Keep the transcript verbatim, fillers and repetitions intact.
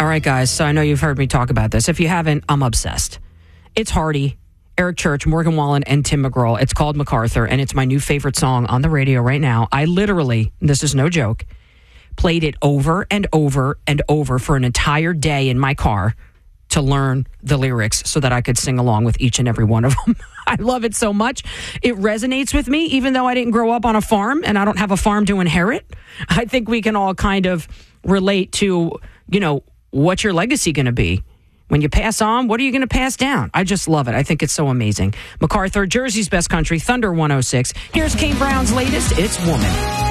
All right, guys. So I know you've heard me talk about this. If you haven't, I'm obsessed. It's Hardy, Eric Church, Morgan Wallen, and Tim McGraw. It's called MacArthur, and it's my new favorite song on the radio right now. I literally, this is no joke, played it over and over and over for an entire day in my car to learn the lyrics so that I could sing along with each and every one of them. I love it so much. It resonates with me, even though I didn't grow up on a farm and I don't have a farm to inherit. I think we can all kind of relate to, you know, what's your legacy going to be? When you pass on, what are you going to pass down? I just love it. I think it's so amazing. MacArthur, Jersey's best country, Thunder one oh six. Here's Kane Brown's latest. It's Woman.